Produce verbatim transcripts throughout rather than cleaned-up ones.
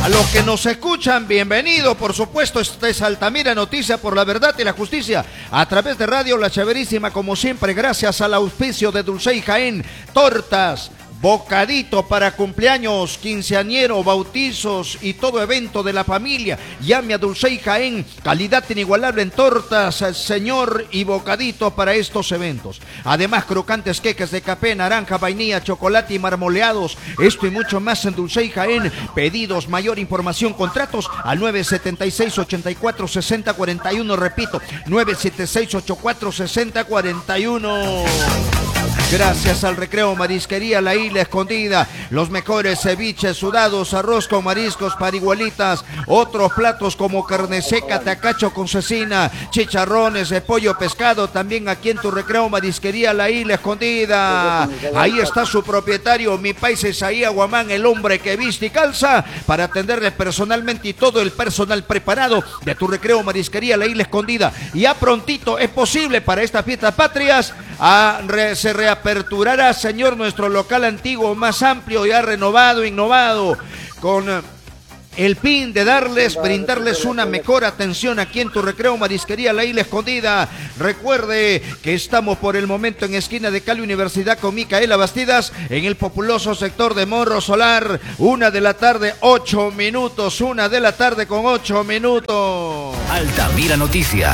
A los que nos escuchan, bienvenido, por supuesto, este es Altamira Noticia por la Verdad y la Justicia, a través de Radio La Chaverísima, como siempre, gracias al auspicio de Dulcey Jaén, tortas, bocadito para cumpleaños, quinceañero, bautizos y todo evento de la familia. Llame a Dulcey Jaén, calidad inigualable en tortas, señor, y bocadito para estos eventos. Además, crocantes queques de café, naranja, vainilla, chocolate y marmoleados. Esto y mucho más en Dulcey Jaén. Pedidos, mayor información, contratos al nueve siete seis, ocho cuatro, seis cero cuatro uno. Repito, nueve siete seis, ocho cuatro, seis cero cuatro uno. Gracias al Recreo Marisquería La Isla Escondida, los mejores ceviches, sudados, arroz con mariscos, parigualitas, otros platos como carne seca, tacacho con cecina, chicharrones de pollo, pescado, también aquí en tu Recreo Marisquería La Isla Escondida. Ahí está su propietario, mi país Isaías Guamán, el hombre que viste y calza, para atenderle personalmente y todo el personal preparado de tu Recreo Marisquería La Isla Escondida. Y ya prontito es posible para estas fiestas patrias a re, se reaperturará, señor, nuestro local antiguo más amplio, ya renovado, innovado, con el fin de darles, brindarles una mejor atención aquí en tu Recreo Marisquería La Isla Escondida. Recuerde que estamos por el momento en esquina de Cali Universidad con Micaela Bastidas, en el populoso sector de Morro Solar. Una de la tarde, ocho minutos, una de la tarde con ocho minutos. Altamira Noticias.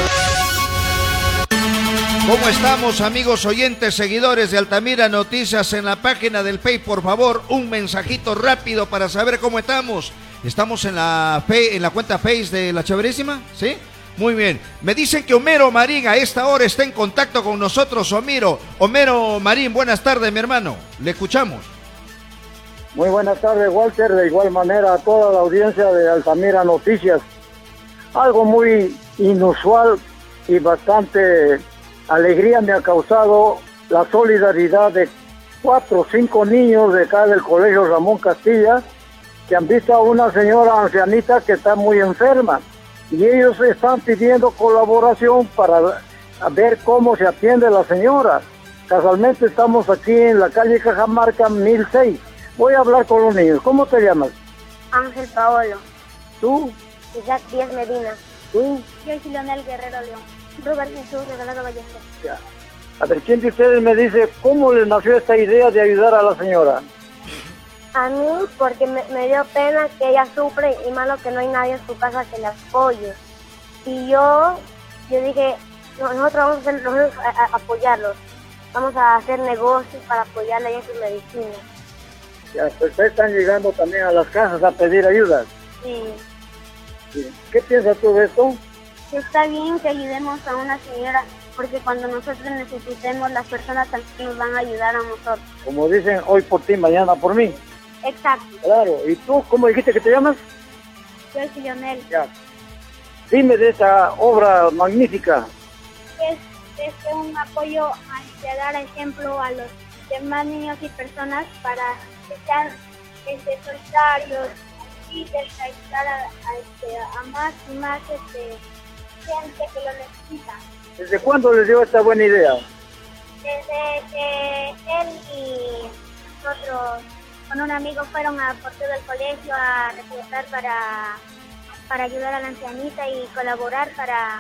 ¿Cómo estamos, amigos oyentes, seguidores de Altamira Noticias en la página del Face? Por favor, un mensajito rápido para saber cómo estamos. ¿Estamos en la, fe, en la cuenta Face de La Chaverísima? ¿Sí? Muy bien. Me dicen que Homero Marín a esta hora está en contacto con nosotros. Homero, Homero Marín, buenas tardes, mi hermano. Le escuchamos. Muy buenas tardes, Walter. De igual manera a toda la audiencia de Altamira Noticias. Algo muy inusual y bastante alegría me ha causado la solidaridad de cuatro o cinco niños de acá del Colegio Ramón Castilla que han visto a una señora ancianita que está muy enferma y ellos están pidiendo colaboración para ver cómo se atiende la señora. Casualmente estamos aquí en la calle Cajamarca mil seis. Voy a hablar con los niños. ¿Cómo te llamas? Ángel Paolo. ¿Tú? Isaac Díaz Medina. ¿Tú? Yo soy Leonel Guerrero León. Robert Jesús Regalado Ballester. Ya. A ver, ¿quién de ustedes me dice cómo les nació esta idea de ayudar a la señora? A mí, porque me, me dio pena que ella sufre y malo que no hay nadie en su casa que la apoye. Y yo, yo dije, no, nosotros vamos a, hacer, nosotros a, a apoyarlos. Vamos a hacer negocios para apoyarle en su medicina. Ya, pues ustedes están llegando también a las casas a pedir ayuda. Sí. Sí. ¿Qué piensas tú de esto? Está bien que ayudemos a una señora, porque cuando nosotros necesitemos, las personas también nos van a ayudar a nosotros. Como dicen, hoy por ti, mañana por mí. Exacto. Claro. ¿Y tú cómo dijiste que te llamas? Yo soy Leonel. Ya. Dime de esta obra magnífica. Es, es un apoyo a dar ejemplo a los demás niños y personas para que sean este, solidarios y ayudar a, a, este, a más y más este, gente que lo necesita. ¿Desde cuándo les dio esta buena idea? Desde que él y nosotros con un amigo fueron a por todo el colegio a reclutar para, para ayudar a la ancianita y colaborar para,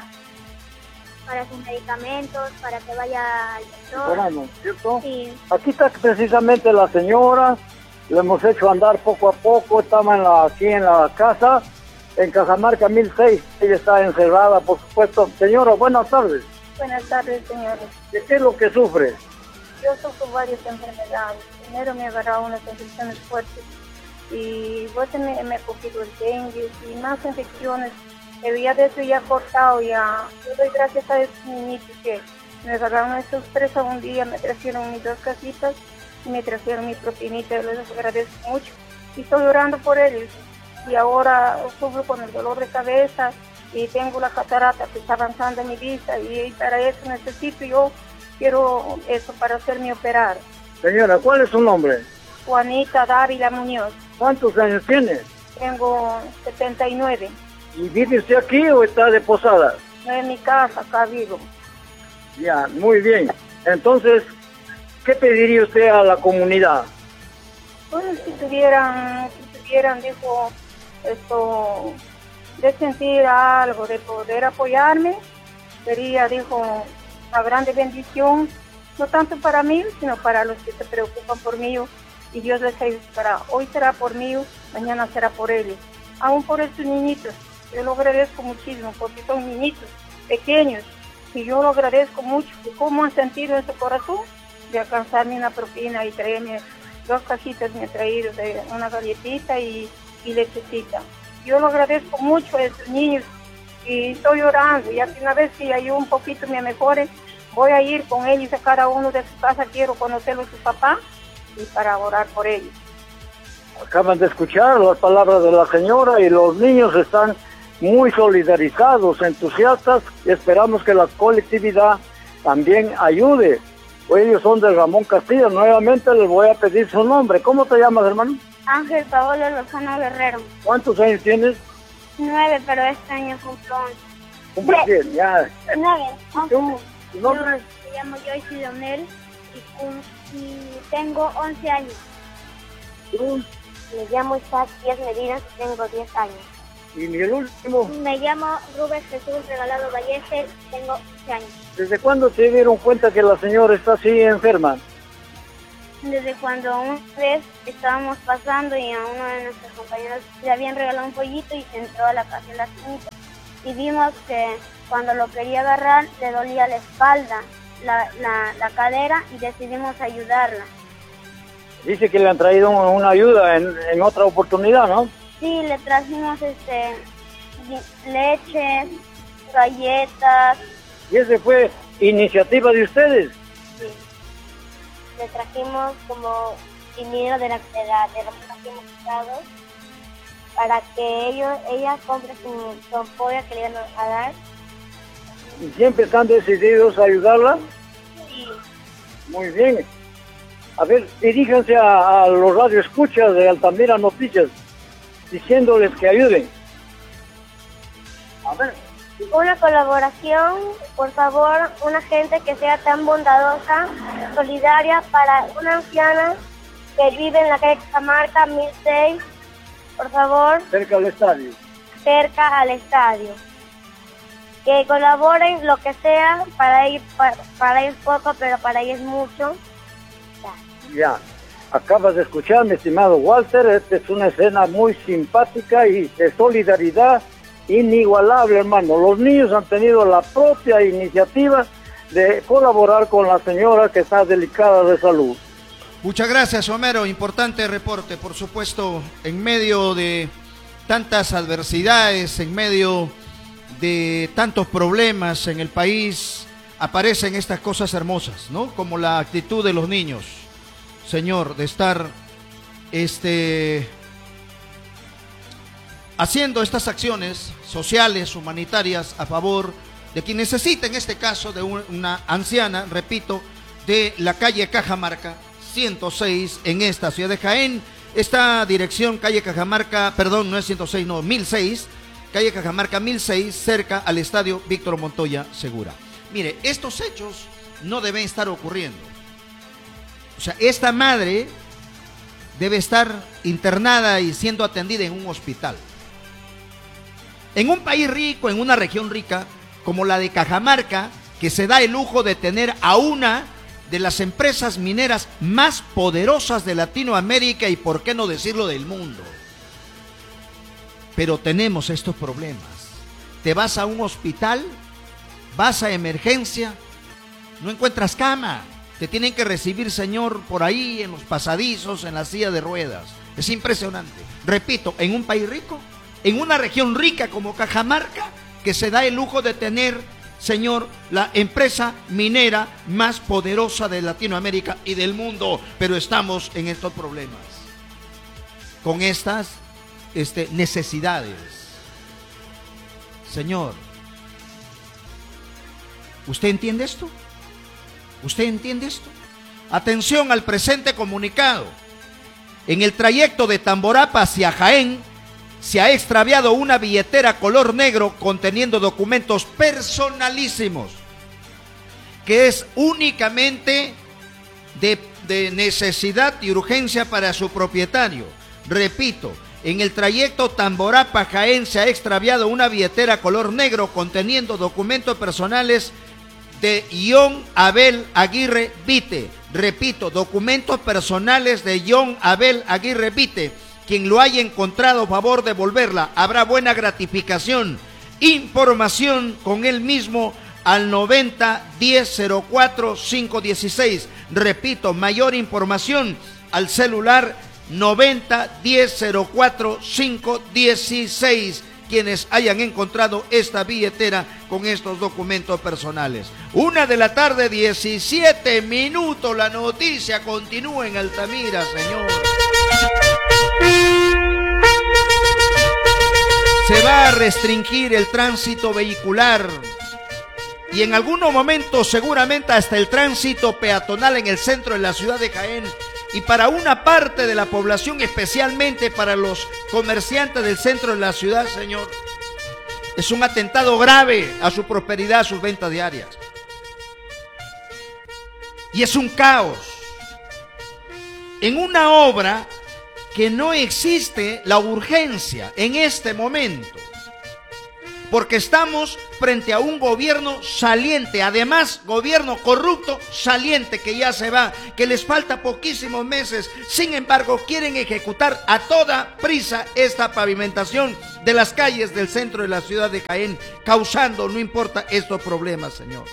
para sus medicamentos, para que vaya al doctor. Bueno, ¿cierto? Sí. Aquí está precisamente la señora, le hemos hecho andar poco a poco, estaba en la, aquí en la casa, en Cajamarca mil seis, ella está encerrada, por supuesto. Señora, buenas tardes. Buenas tardes, señores. ¿De qué es lo que sufre? Yo sufro varias enfermedades. Primero me agarraron unas infecciones fuertes y luego me, me he cogido el dengue y más infecciones. El día de eso ya cortado, ya. Yo doy gracias a esos niñitos que me agarraron esos tres a un día, me trajeron mis dos casitas y me trajeron mi propinita, les agradezco mucho. Y estoy orando por ellos. Y ahora sufro con el dolor de cabeza y tengo la catarata que está avanzando en mi vista y para eso necesito, yo quiero eso para hacerme operar. Señora, ¿cuál es su nombre? Juanita Dávila Muñoz. ¿Cuántos años tiene? Tengo setenta y nueve. ¿Y vive usted aquí o está de posada? No, en mi casa, acá vivo. Ya, muy bien. Entonces, ¿qué pediría usted a la comunidad? Bueno, si tuvieran, si tuvieran, dijo, esto, de sentir algo, de poder apoyarme, sería, dijo, una grande bendición, no tanto para mí, sino para los que se preocupan por mí, y Dios les ayudará. Hoy será por mí, mañana será por ellos. Aún por estos niñitos, yo lo agradezco muchísimo, porque son niñitos pequeños, y yo lo agradezco mucho, y cómo han sentido en su corazón de alcanzarme una propina y traerme dos cajitas, me han traído de una galletita y, y lechecita. Yo lo agradezco mucho a estos niños, y estoy orando, y aquí una vez que ya yo un poquito me mejore, voy a ir con ellos a cada uno de su casa, quiero conocerlo a su papá, y para orar por ellos. Acaban de escuchar las palabras de la señora y los niños están muy solidarizados, entusiastas, y esperamos que la colectividad también ayude. Ellos son de Ramón Castillo. Nuevamente les voy a pedir su nombre. ¿Cómo te llamas, hermano? Ángel Paolo Lozano Guerrero. ¿Cuántos años tienes? Nueve, pero este año cumplo once. ¿Cumple bien? Ya. Nueve. ¿Tú? ¿Tu nombre? Yo me llamo Joyce Leonel y, cum- y tengo once años. ¿Tú? Me llamo Isaac Díaz Medinas y tengo diez años. ¿Y el último? Me llamo Rubén Jesús Regalado Ballester y tengo once años. ¿Desde cuándo se dieron cuenta que la señora está así enferma? Desde cuando una vez estábamos pasando y a uno de nuestros compañeros le habían regalado un pollito y se entró a la casa de la señorita. Y vimos que cuando lo quería agarrar le dolía la espalda, la, la, la cadera, y decidimos ayudarla. Dice que le han traído una ayuda en, en otra oportunidad, ¿no? Sí, le trajimos este leches, galletas. ¿Y esa fue iniciativa de ustedes? Sí. Le trajimos como dinero de la de la de los que hemos usado para que ellos ella compre su, su ampolla que le iban a dar. ¿Y siempre están decididos a ayudarla? Sí. Muy bien. A ver, diríjanse a, a los radioescuchas de Altamira Noticias, diciéndoles que ayuden. A ver. Una colaboración, por favor, una gente que sea tan bondadosa, solidaria para una anciana que vive en la calle Cajamarca, mil seis, por favor. Cerca al estadio. Cerca al estadio. Que colaboren lo que sea, para ellos, para, para ellos poco, pero para ellos mucho. Ya, acabas de escuchar, mi estimado Walter, esta es una escena muy simpática y de solidaridad inigualable, hermano. Los niños han tenido la propia iniciativa de colaborar con la señora que está delicada de salud. Muchas gracias, Homero. Importante reporte, por supuesto, en medio de tantas adversidades, en medio de tantos problemas en el país, aparecen estas cosas hermosas, ¿no? Como la actitud de los niños, Señor, de estar este, haciendo estas acciones sociales, humanitarias, a favor de quien necesita, en este caso, de una anciana, repito, de la calle Cajamarca, ciento seis, en esta ciudad de Jaén. Esta dirección, calle Cajamarca, perdón, no es ciento seis, no, mil seis, calle Cajamarca mil seis, cerca al estadio Víctor Montoya Segura. Mire, estos hechos no deben estar ocurriendo. O sea, esta madre debe estar internada y siendo atendida en un hospital. En un país rico, en una región rica, como la de Cajamarca, que se da el lujo de tener a una de las empresas mineras más poderosas de Latinoamérica y, por qué no decirlo, del mundo. Pero tenemos estos problemas. Te vas a un hospital, vas a emergencia, no encuentras cama. Te tienen que recibir, Señor, por ahí en los pasadizos, en la silla de ruedas. Es impresionante. Repito, en un país rico, en una región rica como Cajamarca, que se da el lujo de tener, Señor, la empresa minera más poderosa de Latinoamérica y del mundo. Pero estamos en estos problemas, con estas este, necesidades. Señor, ¿usted entiende esto? ¿Usted entiende esto? Atención al presente comunicado. En el trayecto de Tamborapa hacia Jaén se ha extraviado una billetera color negro conteniendo documentos personalísimos, que es únicamente de, de necesidad y urgencia para su propietario. Repito, En el trayecto Tamborapa-Jaén se ha extraviado una billetera color negro conteniendo documentos personales de John Abel Aguirre Vite. Repito, documentos personales de John Abel Aguirre Vite. Quien lo haya encontrado, favor devolverla. Habrá buena gratificación. Información con él mismo al noventa, diez, cero cuatro, cinco dieciséis. Repito, mayor información al celular noventa, diez, cero cuatro, cinco dieciséis. Quienes hayan encontrado esta billetera con estos documentos personales. Una de la tarde, diecisiete minutos. La noticia continúa en Altamira, señor. Se va a restringir el tránsito vehicular y en algunos momentos seguramente hasta el tránsito peatonal en el centro de la ciudad de Jaén. Y para una parte de la población, especialmente para los comerciantes del centro de la ciudad, señor, es un atentado grave a su prosperidad, a sus ventas diarias. Y es un caos. En una obra que no existe la urgencia en este momento, porque estamos frente a un gobierno saliente, además gobierno corrupto saliente que ya se va, que les falta poquísimos meses. Sin embargo, quieren ejecutar a toda prisa esta pavimentación de las calles del centro de la ciudad de Jaén, causando, no importa, estos problemas, señor.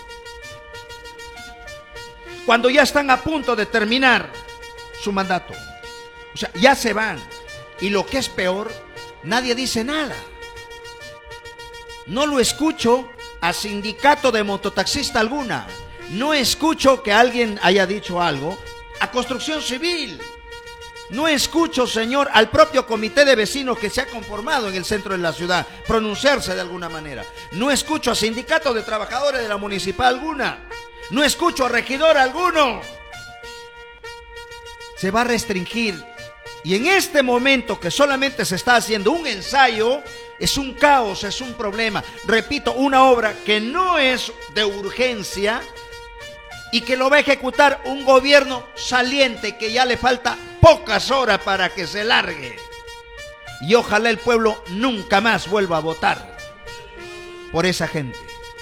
Cuando ya están a punto de terminar su mandato, o sea, ya se van, y lo que es peor, nadie dice nada. No lo escucho a sindicato de mototaxista alguna. No escucho que alguien haya dicho algo a Construcción Civil. No escucho, señor, al propio comité de vecinos que se ha conformado en el centro de la ciudad pronunciarse de alguna manera. No escucho a sindicato de trabajadores de la municipal alguna. No escucho a regidor alguno. Se va a restringir. Y en este momento que solamente se está haciendo un ensayo, es un caos, es un problema. Repito, una obra que no es de urgencia y que lo va a ejecutar un gobierno saliente que ya le falta pocas horas para que se largue. Y ojalá el pueblo nunca más vuelva a votar por esa gente.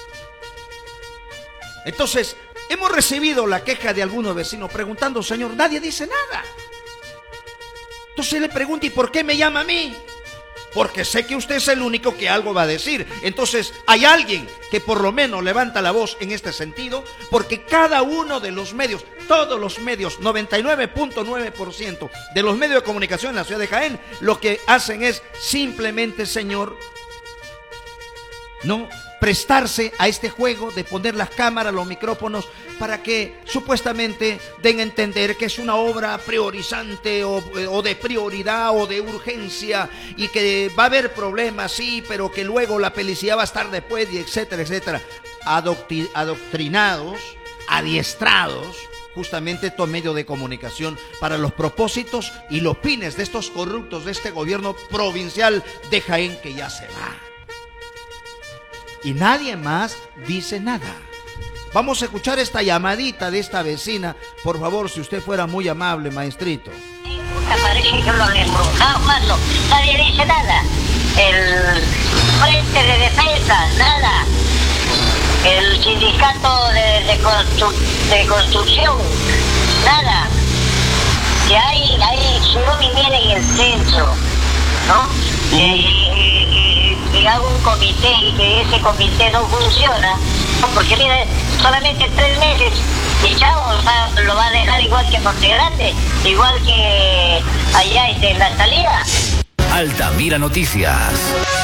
Entonces, hemos recibido la queja de algunos vecinos preguntando, señor, nadie dice nada. Entonces le pregunto, ¿y por qué me llama a mí? Porque sé que usted es el único que algo va a decir. Entonces hay alguien que por lo menos levanta la voz en este sentido, porque cada uno de los medios, todos los medios, noventa y nueve punto nueve por ciento de los medios de comunicación en la ciudad de Jaén, lo que hacen es simplemente, señor, no prestarse a este juego de poner las cámaras, los micrófonos, para que supuestamente den a entender que es una obra priorizante o, o de prioridad o de urgencia y que va a haber problemas, sí, pero que luego la felicidad va a estar después y etcétera, etcétera. Adoctri- adoctrinados, adiestrados, justamente estos medios de comunicación para los propósitos y los fines de estos corruptos de este gobierno provincial de Jaén que ya se va. Y nadie más dice nada. Vamos a escuchar esta llamadita de esta vecina. Por favor, si usted fuera muy amable, maestrito. Parece que lo han embrujado, mano. Nadie dice nada. El Frente de Defensa, nada. El Sindicato de, de, constru, de Construcción, nada. Que hay, hay, si no viviera en el centro, ¿no? Y, y, y, y hago un comité y que ese comité no funciona, ¿no? Porque mira, solamente tres meses y chao, o sea, lo va a dejar igual que Monte Grande, igual que allá en la salida. Altamira Noticias.